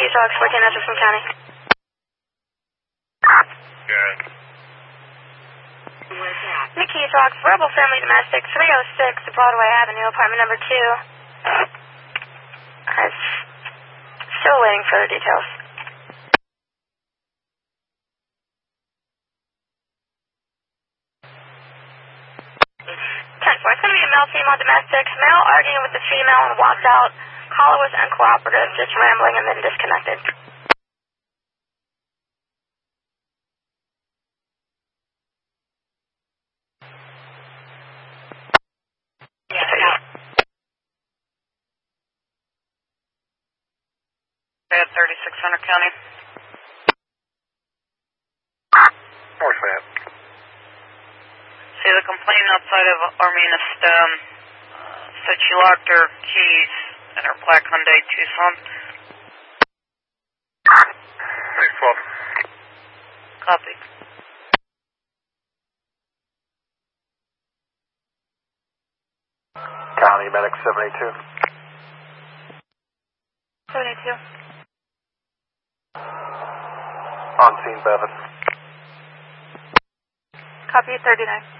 Talks, 14 Jefferson County. Good. Nikki Talks, Verbal Family Domestic, 306 Broadway Avenue, apartment number 2. I'm still waiting for the details. 10-4, it's going to be a male-female domestic. Male arguing with the female and walked out. Caller was uncooperative, just rambling and then disconnected. At 3600 County. Where's that? See the complainant outside of Arminus said she locked her keys in her black Hyundai Tucson. 612. Copy. County Medic 782. 72. On scene, Bevan. Copy, 39.